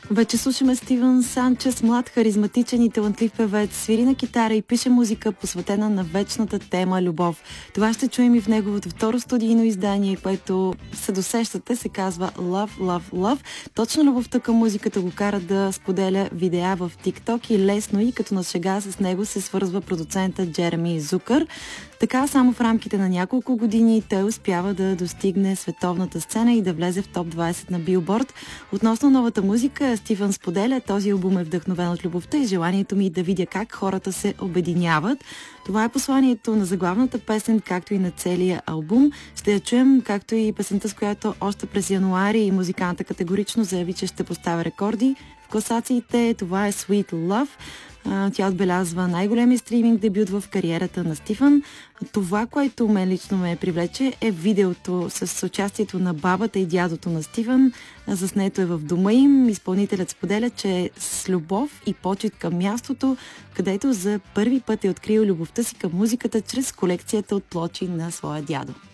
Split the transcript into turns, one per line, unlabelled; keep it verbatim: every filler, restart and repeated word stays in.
Вече слушаме Стивън Санчес, млад, харизматичен и талантлив певец, свири на китара и пише музика, посветена на вечната тема любов. Това ще чуем и в неговото второ студийно издание, което се досещате, се казва Love, Love, Love. Точно любовта към музиката го кара да споделя видеа в TikTok и лесно и като на шега с него се свързва продуцента Джереми Зукър. Така само в рамките на няколко години той успява да достигне световната сцена и да влезе в топ двайсет на Билборд. Относно новата музика, Стивън споделя: този албум е вдъхновен от любовта и желанието ми да видя как хората се обединяват. Това е посланието на заглавната песен, както и на целия албум. Ще я чуем, както и песента, с която още през януари музиканта категорично заяви, че ще поставя рекорди в класациите. Това е Sweet Love. Тя отбелязва най-големия стриминг дебют в кариерата на Стивън. Това, което мен лично ме привлече, е видеото с участието на бабата и дядото на Стивън. Заснето е в дома им. Изпълнителят споделя, че е с любов и почит към мястото, където за първи път е открил любовта си към музиката чрез колекцията от плочи на своя дядо.